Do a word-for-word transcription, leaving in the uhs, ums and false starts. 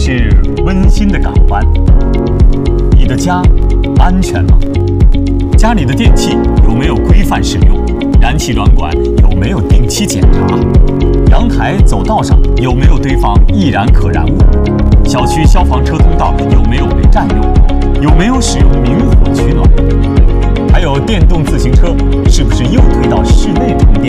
是温馨的港湾。你的家安全吗？家里的电器有没有规范使用？燃气软管有没有定期检查？阳台走道上有没有堆放易燃可燃物？小区消防车通道有没有被占用？有没有使用明火取暖？还有电动自行车是不是又推到室内充电？